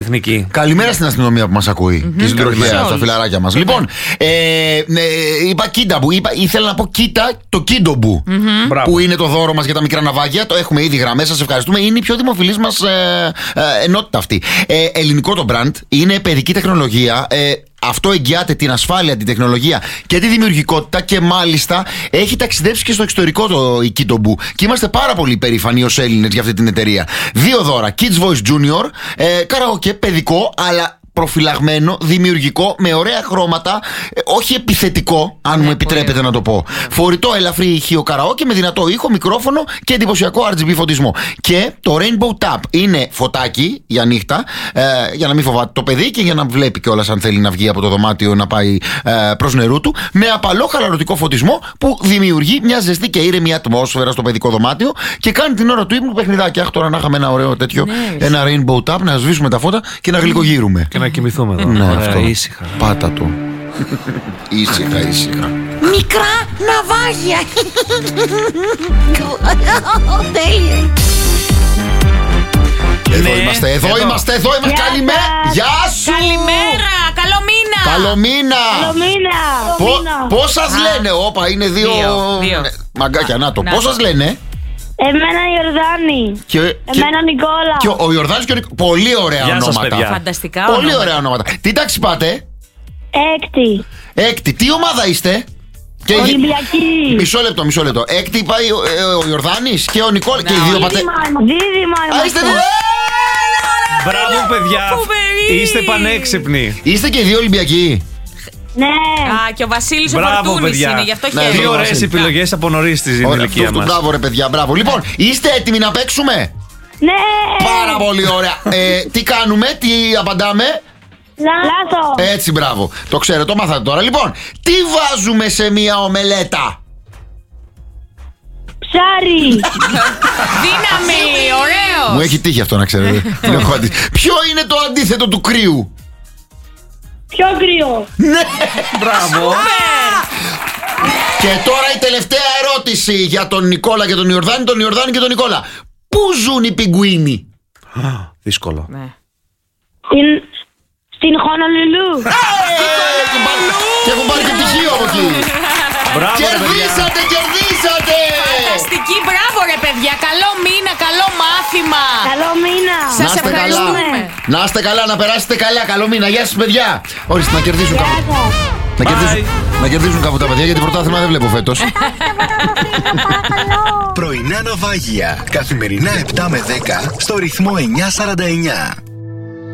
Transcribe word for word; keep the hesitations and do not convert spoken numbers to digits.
τεχνική. Καλημέρα στην αστυνομία που μας ακούει mm-hmm. και στην τροχιά, στα φιλαράκια μας. Λοιπόν, ε, ε, είπα Κίνταμπου, είπα, ήθελα να πω κοίτα το Κίντομπου mm-hmm. που είναι το δώρο μας για τα μικρά ναυάγια. Το έχουμε ήδη γραμμές, σας ευχαριστούμε. Είναι η πιο δημοφιλής μας ε, ε, ενότητα αυτή. Ε, ελληνικό το brand, είναι παιδική τεχνολογία. Ε, Αυτό εγγυάται την ασφάλεια, την τεχνολογία και τη δημιουργικότητα και μάλιστα έχει ταξιδέψει και στο εξωτερικό το η Κίντομπου. Και είμαστε πάρα πολύ περήφανοι ως Έλληνες για αυτή την εταιρεία. Δύο δώρα, Kids Voice Junior, ε, καραοκέ, παιδικό, αλλά προφυλαγμένο, δημιουργικό, με ωραία χρώματα, ε, όχι επιθετικό, αν ναι, μου επιτρέπετε πολύ να το πω. Ναι. Φορητό, ελαφρύ ηχείο καραόκε με δυνατό ήχο, μικρόφωνο και εντυπωσιακό αρ τζι μπι φωτισμό. Και το Rainbow Tap είναι φωτάκι για νύχτα, ε, για να μην φοβάται το παιδί και για να βλέπει κιόλας αν θέλει να βγει από το δωμάτιο να πάει ε, προς νερού του, με απαλό χαλαρωτικό φωτισμό που δημιουργεί μια ζεστή και ήρεμη ατμόσφαιρα στο παιδικό δωμάτιο και κάνει την ώρα του ύπνου παιχνιδάκι. Αχ, τώρα να είχαμε ένα ωραίο τέτοιο, ναι, ένα Rainbow Tap, να σβήσουμε τα φώτα και να γλυκογύρουμε. Να κοιμηθούμε εδώ. Ναι, ωραία, αυτό. Ήσυχα. Πάτα το. Ήσυχα, ήσυχα. Μικρά ναυάγια. Τέλεια. Εδώ ναι, είμαστε, εδώ, εδώ είμαστε, εδώ είμαστε. Καλημέρα. Γεια σου. Καλημέρα. Καλό μήνα. Καλό μήνα. Καλό μήνα. Πώς σας λένε? Όπα, είναι δύο, δύο, δύο. μαγκάκια, να το. Να Πώς το. σας λένε? Εμένα Ιορδάνη. Και, Εμένα και, Νικόλα. και ο, ο Ιορδάνης και ο Νικόλα. Πολύ ωραία Γεια σας, ονόματα. παιδιά. Φανταστικά Πολύ ονόματα. ωραία ονόματα. Τι τάξη πάτε? Έκτη. Έκτη. Τι ομάδα είστε? Και Ολυμπιακή. Μισό λεπτό, μισό λεπτό. Έκτη πάει ο, ε, ο Ιορδάνης και ο Νικόλα. Και οι δύο πατέ. Δίδυμα Α, είστε είμαστε. δύο. Μπράβο, παιδιά. Φοβερή. Είστε πανέξυπνοι. Είστε και οι δύο Ολυμπιακοί. Ναι. Α, και ο Βασίλης ο Μπράβο, Φορτούνης παιδιά. είναι, γι' αυτό Ναι, χαίρομαι. Τι εδώ, ωραίες Βασίλη. επιλογές από νωρίς στην Ωραία, ηλικία αυτό, μας. μπράβο ρε παιδιά, μπράβο. Λοιπόν, είστε έτοιμοι να παίξουμε? Ναι. Πάρα πολύ ωραία. Ε, τι κάνουμε, τι απαντάμε? Λάθος. Έτσι, μπράβο. Το ξέρω, το μάθατε τώρα. Λοιπόν, τι βάζουμε σε μια ομελέτα? Ψάρι. Δύναμη, ωραίος. Μου έχει τύχει αυτό να ξέρετε. Δεν έχω αντί- Ποιο είναι το αντίθετο του κρύου? Πιο κρύο. Ναι. Μπράβο. Και τώρα η τελευταία ερώτηση για τον Νικόλα και τον Ιορδάνη, τον Ιορδάνη και τον Νικόλα. Πού ζουν οι πιγκουίνοι? Δύσκολο. Ναι. Στην, στην Χονολουλού. Και έχουν πάρει και πτυχίο από εκεί. Μπράβο, ρε παιδιά. Κερδίσατε, κερδίσατε. Φανταστική, μπράβο ρε παιδιά. Καλό μήνα, καλό μάθημα. Καλό μήνα. Να Σας είστε καλά. ευχαριστούμε. Να είστε καλά, να περάσετε καλά. Καλό μήνα. Γεια σας, παιδιά. Ορίστε, να κερδίσουν κάπου. Να κερδίσουν, να κερδίσουν κάπου τα παιδιά, γιατί πρωτάθλημα δεν βλέπω φέτος. Πρωινά ναυάγια. Καθημερινά επτά με δέκα στο ρυθμό εννιά σαράντα εννιά.